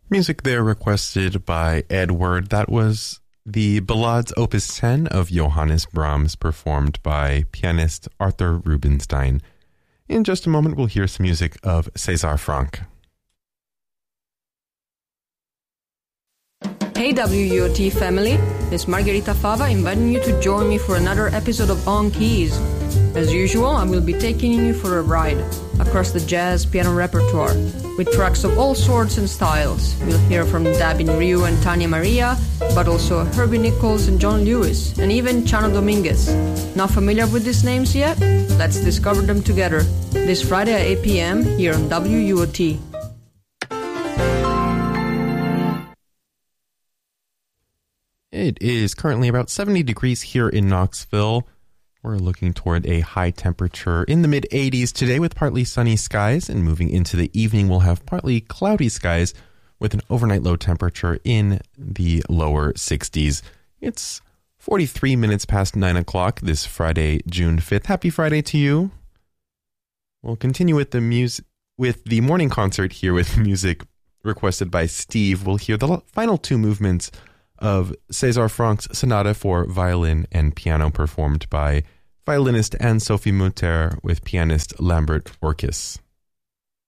Music there requested by Edward. That was the Ballades Opus 10 of Johannes Brahms, performed by pianist Arthur Rubinstein. In just a moment, we'll hear some music of César Franck. Hey WUOT family, it's Margherita Fava inviting you to join me for another episode of On Keys. As usual, I will be taking you for a ride across the jazz piano repertoire with tracks of all sorts and styles. We'll hear from Dabin Ryu and Tania Maria, but also Herbie Nichols and John Lewis, and even Chano Dominguez. Not familiar with these names yet? Let's discover them together this Friday at 8 p.m. here on WUOT. It is currently about 70 degrees here in Knoxville. We're looking toward a high temperature in the mid-80s today with partly sunny skies, and moving into the evening we'll have partly cloudy skies with an overnight low temperature in the lower 60s. It's 43 minutes past 9 o'clock this Friday, June 5th. Happy Friday to you. We'll continue with the morning concert here with music requested by Steve. We'll hear the final two movements of César Franck's Sonata for Violin and Piano, performed by violinist Anne-Sophie Mutter with pianist Lambert Orkis.